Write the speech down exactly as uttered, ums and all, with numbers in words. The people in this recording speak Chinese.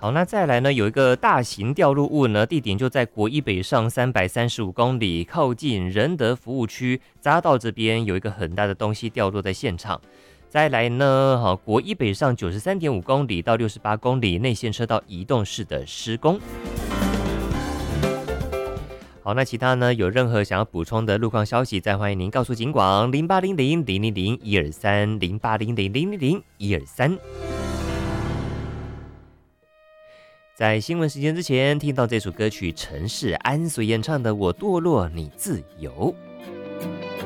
好，那再来呢，有一个大型掉落物呢，地点就在国一北上三百三十五公里，靠近仁德服务区匝道这边有一个很大的东西掉落在现场。再来呢，好，国一北上九十三点五公里到六十八公里，内线车道移动式的施工。好，那其他呢，有任何想要补充的路况消息，再欢迎您告诉警广零八零零零零零一二三零八零零零零零一二三。在新闻时间之前，听到这首歌曲陈世安所演唱的《我堕落你自由》。